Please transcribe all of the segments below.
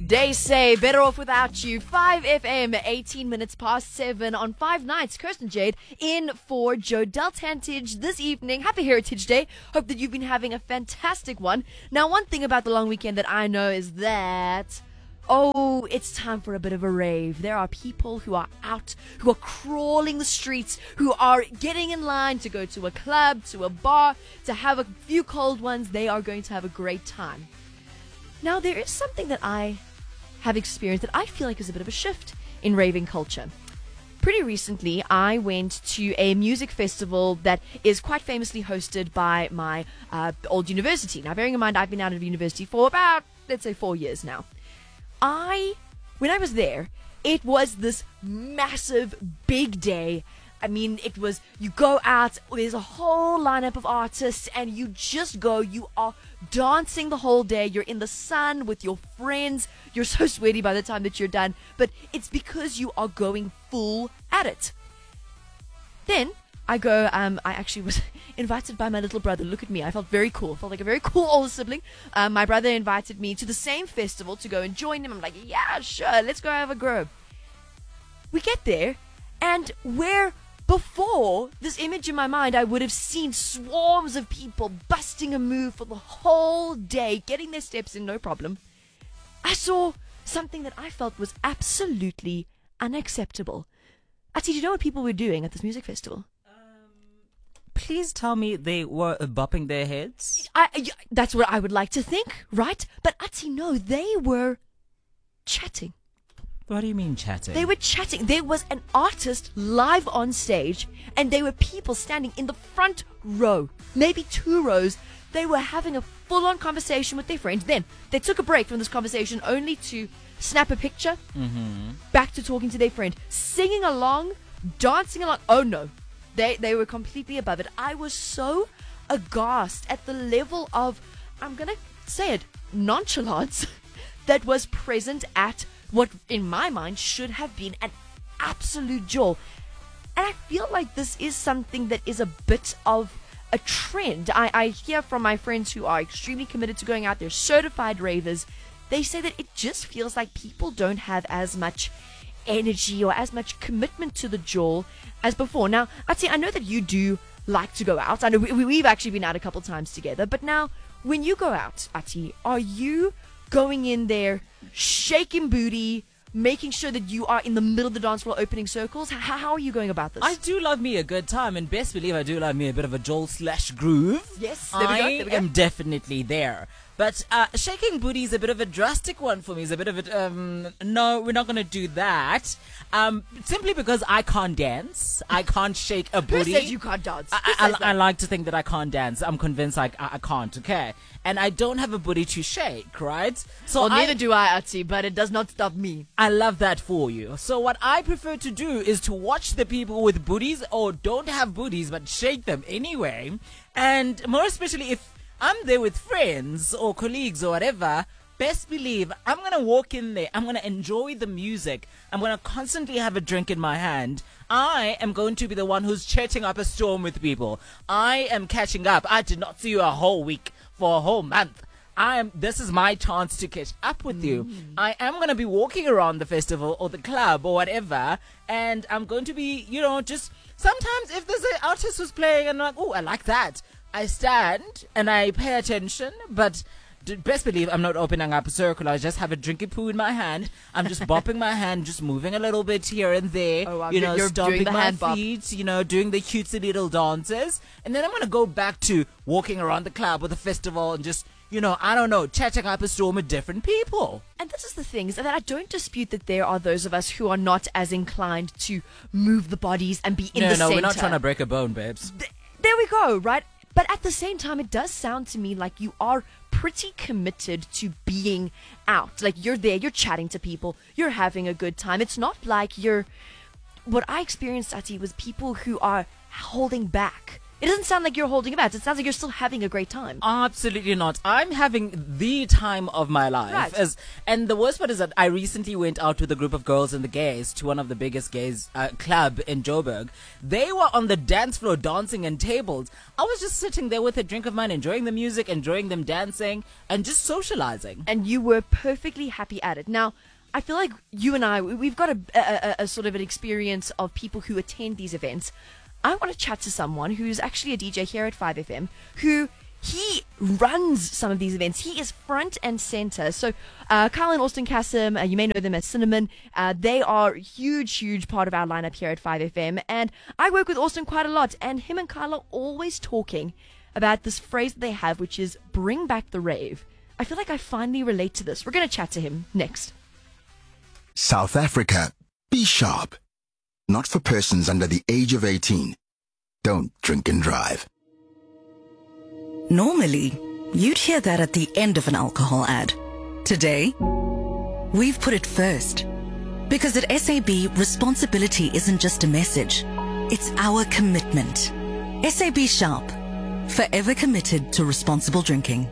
They say better off without you. 5FM, 18 minutes past 7 on 5 nights. Kirsten Jade in for Joe Deltantage this evening. Happy Heritage Day. Hope that you've been having a fantastic one. Now, one thing about the long weekend that I know is that, it's time for a bit of a rave. There are people who are out, who are crawling the streets, who are getting in line to go to a club, to a bar, to have a few cold ones. They are going to have a great time. Now, there is something that I have experienced that I feel like is a bit of a shift in raving culture. Pretty recently, I went to a music festival that is quite famously hosted by my old university. Now, bearing in mind, I've been out of university for about, let's say, 4 years now. When I was there, it was this massive, big day. I mean, it was, you go out, there's a whole lineup of artists, and you just go, you are dancing the whole day, you're in the sun with your friends, you're so sweaty by the time that you're done, but it's because you are going full at it. Then, I actually was invited by my little brother. Look at me, I felt very cool, felt like a very cool older sibling. My brother invited me to the same festival to go and join him. I'm like, yeah, sure, let's go have a grub. We get there, and where before this image in my mind, I would have seen swarms of people busting a move for the whole day, getting their steps in, no problem. I saw something that I felt was absolutely unacceptable. Actually, do you know what people were doing at this music festival? Please tell me they were bopping their heads. That's what I would like to think, right? But actually, no, they were chatting. What do you mean chatting? They were chatting. There was an artist live on stage, and there were people standing in the front row, maybe 2 rows. They were having a full-on conversation with their friend. Then they took a break from this conversation only to snap a picture, back to talking to their friend, singing along, dancing along. Oh no, they were completely above it. I was so aghast at the level of, I'm going to say it, nonchalance that was present at what in my mind should have been an absolute jewel. And I feel like this is something that is a bit of a trend. I hear from my friends who are extremely committed to going out, they're certified ravers. They say that it just feels like people don't have as much energy or as much commitment to the jewel as before. Now, Ati, I know that you do like to go out. I know we've actually been out a couple times together. But now, when you go out, Ati, are you going in there shaking booty, making sure that you are in the middle of the dance floor opening circles? How are you going about this? I do love me a good time, and best believe I do love me a bit of a joel/groove. Yes, there we go. I'm definitely there. But shaking booty is a bit of a drastic one for me. It's a bit of a, no, we're not going to do that. Simply because I can't dance. I can't shake a booty. Who says you can't dance? I like to think that I can't dance. I'm convinced I can't, okay? And I don't have a booty to shake, right? So well, neither do I, Ati, but it does not stop me. I love that for you. So what I prefer to do is to watch the people with booties or don't have booties but shake them anyway. And more especially if I'm there with friends or colleagues or whatever, best believe I'm going to walk in there. I'm going to enjoy the music. I'm going to constantly have a drink in my hand. I am going to be the one who's chatting up a storm with people. I am catching up. I did not see you a whole week for a whole month. This is my chance to catch up with you. I am going to be walking around the festival or the club or whatever, and I'm going to be, just sometimes if there's an artist who's playing and I'm like, oh, I like that, I stand and I pay attention, but best believe I'm not opening up a circle. I just have a drinking poo in my hand. I'm just bopping my hand, just moving a little bit here and there. Oh, wow. You're stomping the my hand bop. feet, doing the cutesy little dances. And then I'm going to go back to walking around the club or the festival and just, I don't know, chatting up a storm with different people. And this is the thing, is that I don't dispute that there are those of us who are not as inclined to move the bodies and be in the center. No, we're not trying to break a bone, babes. There we go, right? But at the same time, it does sound to me like you are pretty committed to being out. Like, you're there, you're chatting to people, you're having a good time. It's not like what I experienced, Ati, was people who are holding back. It doesn't sound like you're holding it back. It sounds like you're still having a great time. Absolutely not. I'm having the time of my life. Right. And the worst part is that I recently went out with a group of girls in the gays to one of the biggest gays club in Joburg. They were on the dance floor dancing and tables. I was just sitting there with a drink of mine, enjoying the music, enjoying them dancing, and just socializing. And you were perfectly happy at it. Now, I feel like you and I, we've got a sort of an experience of people who attend these events. I want to chat to someone who's actually a DJ here at 5FM, who he runs some of these events. He is front and center. So Kyle and Austin Kassem, you may know them as Cinnamon. They are a huge part of our lineup here at 5FM. And I work with Austin quite a lot. And him and Kyle are always talking about this phrase that they have, which is bring back the rave. I feel like I finally relate to this. We're going to chat to him next. South Africa, be sharp. Not for persons under the age of 18. Don't drink and drive. Normally, you'd hear that at the end of an alcohol ad. Today, we've put it first. Because at SAB, responsibility isn't just a message. It's our commitment. SAB Sharp. Forever committed to responsible drinking.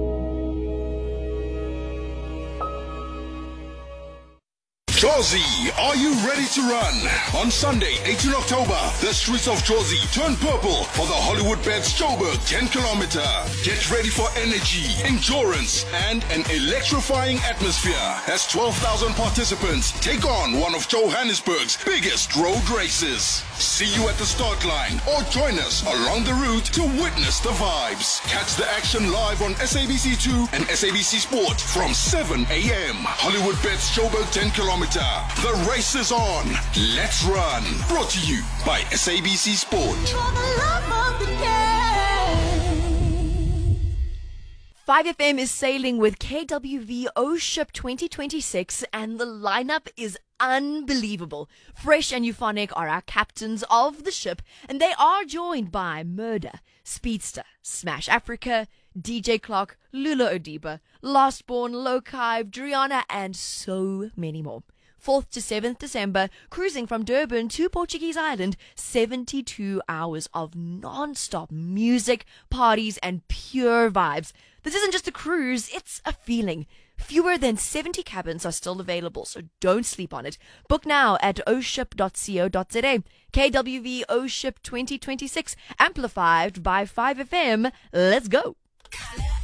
Jozi, are you ready to run? On Sunday, 18 October, the streets of Jozi turn purple for the Hollywood Bets Joburg 10 kilometer. Get ready for energy, endurance, and an electrifying atmosphere as 12,000 participants take on one of Johannesburg's biggest road races. See you at the start line or join us along the route to witness the vibes. Catch the action live on SABC2 and SABC Sport from 7 a.m. Hollywood Bets Joburg 10 kilometer. The race is on. Let's run. Brought to you by SABC Sport. 5FM is sailing with KWV O-Ship 2026 and the lineup is unbelievable. Fresh and Euphonic are our captains of the ship and they are joined by Murder, Speedster, Smash Africa, DJ Clock, Lula Odiba, Lastborn, Lokive, Driana and so many more. 4th to 7th December, cruising from Durban to Portuguese Island, 72 hours of non-stop music, parties, and pure vibes. This isn't just a cruise, it's a feeling. Fewer than 70 cabins are still available, so don't sleep on it. Book now at oship.co.za. KWV O-Ship 2026, amplified by 5FM. Let's go.